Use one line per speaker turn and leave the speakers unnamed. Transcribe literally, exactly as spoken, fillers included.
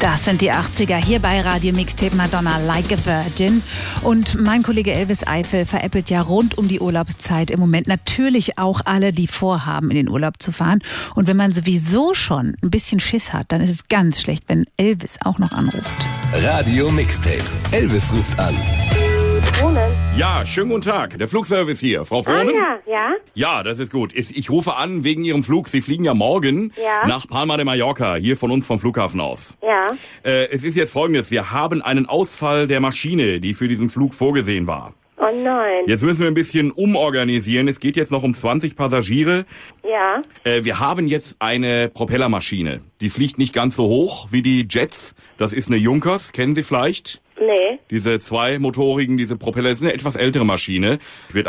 Das sind die achtziger hier bei Radio Mixtape Madonna Like a Virgin. Und mein Kollege Elvis Eifel veräppelt ja rund um die Urlaubszeit im Moment natürlich auch alle, die vorhaben, in den Urlaub zu fahren. Und wenn man sowieso schon ein bisschen Schiss hat, dann ist es ganz schlecht, wenn Elvis auch noch anruft.
Radio Mixtape. Elvis ruft an.
Frohnen.
Ja, schönen guten Tag. Der Flugservice hier. Frau Frohnen?
Ah, ja, ja.
Ja, das ist gut. Ich ich rufe an wegen Ihrem Flug. Sie fliegen ja morgen
Ja.
nach Palma de Mallorca, hier von uns vom Flughafen aus.
Ja.
Äh, es ist jetzt Folgendes. Wir haben einen Ausfall der Maschine, die für diesen Flug vorgesehen war.
Oh nein.
Jetzt müssen wir ein bisschen umorganisieren. Es geht jetzt noch um zwanzig Passagiere.
Ja.
Äh, wir haben jetzt eine Propellermaschine. Die fliegt nicht ganz so hoch wie die Jets. Das ist eine Junkers, kennen Sie vielleicht?
Nee.
Diese zweimotorigen, diese Propeller, das ist eine etwas ältere Maschine. Wird